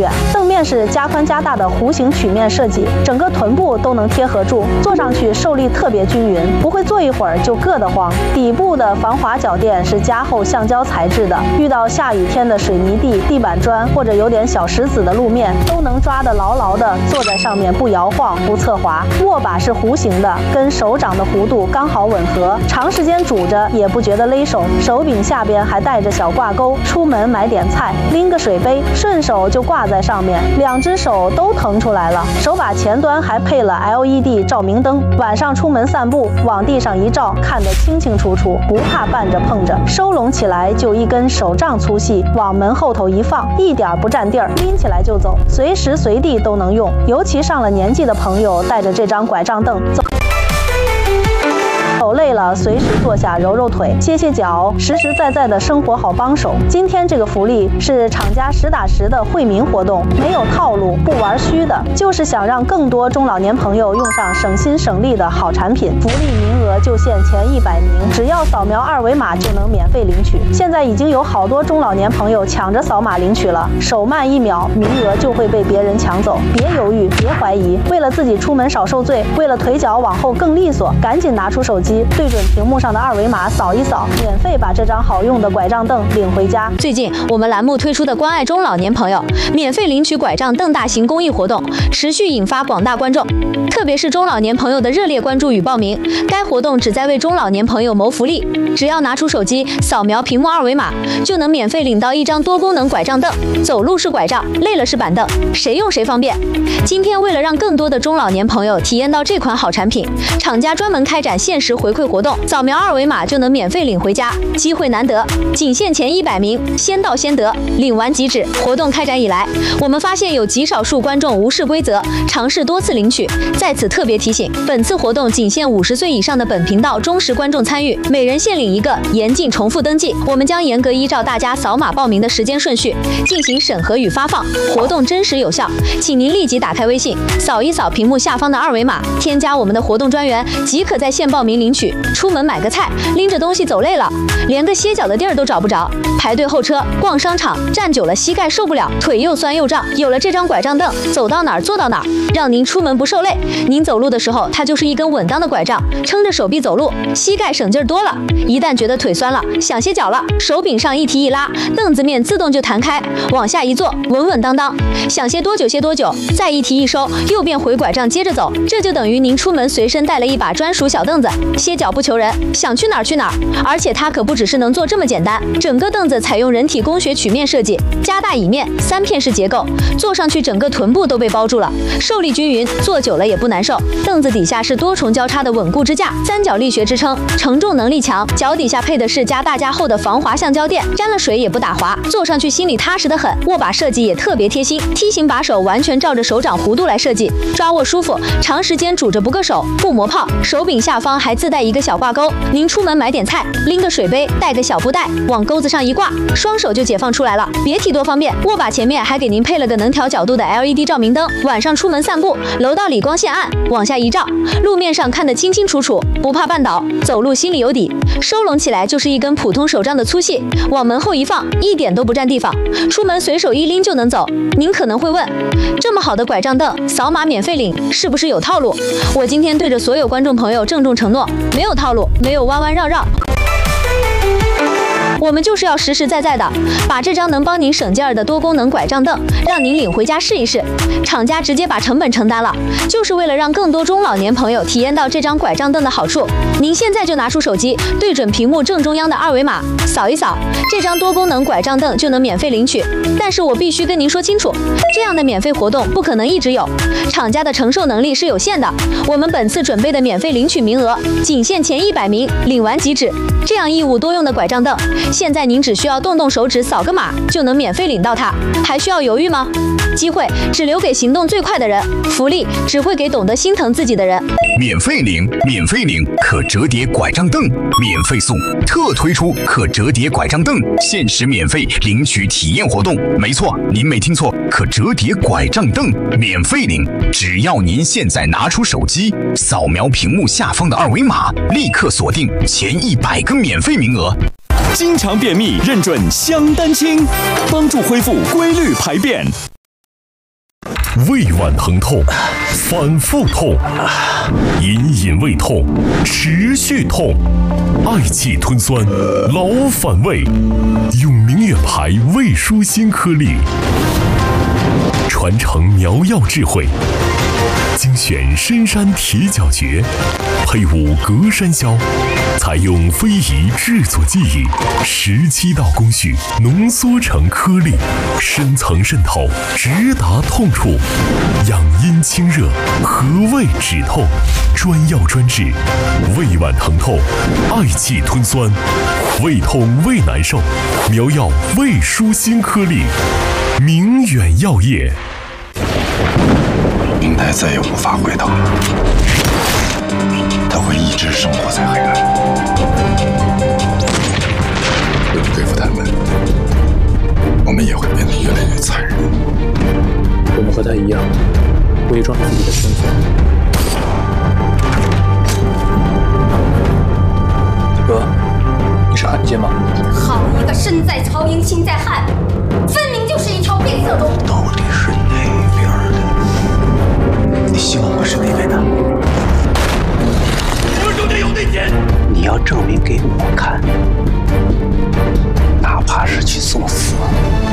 远。凳面是加宽加大的弧形曲面设计，整个臀部都能贴合住，坐上去受力特别均匀，不会坐一会儿就硌得慌。底部的防滑脚垫是加厚橡胶材质的，遇到下雨天的水泥地、地板砖或者有点小石子的路面，都能抓得牢牢的，坐在上面不摇晃不侧滑。握把是弧形的，跟手掌的弧度刚好吻合，长时间拄着也不觉得勒手。手柄下边还带着小挂钩，出门买点菜，拎个水杯，顺手就挂在上面，两只手都腾出来了。手把前端还配了 LED 照明灯，晚上出门散步，往地上一照，看得清清楚楚，不怕绊着碰着。收拢起来就一根手杖粗细，往门后头一放，一点不占地儿，拎起来就走，随时随地都能用。尤其上了年纪的朋友，带着这张拐杖凳走累了，随时坐下揉揉腿、歇歇脚，实实在在的生活好帮手。今天这个福利是厂家实打实的惠民活动，没有套路，不玩虚的，就是想让更多中老年朋友用上省心省力的好产品。福利名额就限前100名，只要扫描2维码就能免费领取。现在已经有好多中老年朋友抢着扫码领取了，手慢1秒，名额就会被别人抢走。别犹豫，别怀疑，为了自己出门少受罪，为了腿脚往后更利索，赶紧拿出手机，对准屏幕上的2维码扫一扫，免费把这张好用的拐杖凳领回家。 最近我们栏目推出的关爱中老年朋友免费领取拐杖凳大型公益活动，持续引发广大观众，特别是中老年朋友的热烈关注与报名。该活动旨在为中老年朋友谋福利，只要拿出手机扫描屏幕2维码，就能免费领到一张多功能拐杖凳。走路是拐杖，累了是板凳，谁用谁方便。今天为了让更多的中老年朋友体验到这款好产品，厂家专门开展限时回馈活动，扫描2维码就能免费领回家，机会难得，仅限前100名，先到先得，领完即止。活动开展以来，我们发现有极少数观众无视规则，尝试多次领取。在此特别提醒，本次活动仅限50岁以上的本频道忠实观众参与，每人限领1个，严禁重复登记。我们将严格依照大家扫码报名的时间顺序进行审核与发放，活动真实有效，请您立即打开微信，扫一扫屏幕下方的2维码，添加我们的活动专员，即可在线报名领取。出门买个菜，拎着东西走累了，连个歇脚的地儿都找不着，排队候车、逛商场，站久了膝盖受不了，腿又酸又胀。有了这张拐杖凳，走到哪儿坐到哪儿，让您出门不受累。您走路的时候，它就是一根稳当的拐杖，撑着手臂走路，膝盖省劲儿多了。一旦觉得腿酸了，想歇脚了，手柄上一提一拉，凳子面自动就弹开，往下一坐，稳稳当当，想歇多久歇多久，再一提一收，又变回拐杖接着走。这就等于您出门随身带了一把专属小凳子，歇脚不求人，想去哪儿去哪儿。而且它可不只是能坐这么简单，整个凳子采用人体工学曲面设计，加大椅面，3片式结构，坐上去整个臀部都被包住了，受力均匀，坐久了也不难受。凳子底下是多重交叉的稳固支架，3角力学支撑，承重能力强。脚底下配的是加大加厚的防滑橡胶垫，沾了水也不打滑，坐上去心里踏实得很。握把设计也特别贴心，梯形把手完全照着手掌弧度来设计，抓握舒服，长时间拄着不硌手，不磨泡。手柄下方还自带一个小挂钩，您出门买点菜，拎个水杯，带个小布袋，往钩子上一挂，双手就解放出来了，别提多方便。握把前面还给您配了个能调角度的 LED 照明灯，晚上出门散步，楼道里光线暗，往下一照，路面上看得清清楚楚，不怕绊倒，走路心里有底。收拢起来就是一根普通手杖的粗细，往门后一放，一点都不占地方，出门随手一拎就能走。您可能会问，这么好的拐杖凳，扫码免费领，是不是有套路？我今天对着所有观众朋友郑重承诺，没有套路，没有弯弯绕绕。我们就是要实实在在的把这张能帮您省劲儿的多功能拐杖凳让您领回家试一试。厂家直接把成本承担了，就是为了让更多中老年朋友体验到这张拐杖凳的好处。您现在就拿出手机，对准屏幕正中央的2维码，扫一扫，这张多功能拐杖凳就能免费领取。但是我必须跟您说清楚，这样的免费活动不可能一直有，厂家的承受能力是有限的。我们本次准备的免费领取名额仅限前100名，领完即止。这样义务多用的拐杖凳，现在您只需要动动手指扫个码就能免费领到它，还需要犹豫吗？机会只留给行动最快的人，福利只会给懂得心疼自己的人。 免费领，免费领可折叠拐杖凳，免费送，特推出可折叠拐杖凳，限时免费领取体验活动。没错，您没听错，可折叠拐杖凳免费领，只要您现在拿出手机，扫描屏幕下方的2维码，立刻锁定前100个免费名额。 经常便秘，认准香丹清，帮助恢复规律排便。 胃脘疼痛，反复痛，隐隐胃痛，持续痛，嗳气吞酸，老反胃，用明远牌胃舒心颗粒，传承苗药智慧，精选深山铁角蕨，配伍隔山椒，采用非遗制作技艺，17道工序浓缩成颗粒，深层渗透，直达痛处，养阴清热，和胃止痛，专药专治，胃脘疼痛，嗳气吞酸，胃痛胃难受，苗药胃舒心颗粒，明远药业。 明台再也无法回头，他会一直生活在黑暗。为了对付他们，我们也会变得越来越残忍。 我们和他一样，伪装自己的身份。哥，你是汉奸吗？ 好一个身在曹营心在汉，分明就是一条变色龙。 到底是哪边的？你希望我是哪边的？ 我手里有内奸， 你要证明给我看，哪怕是去送死。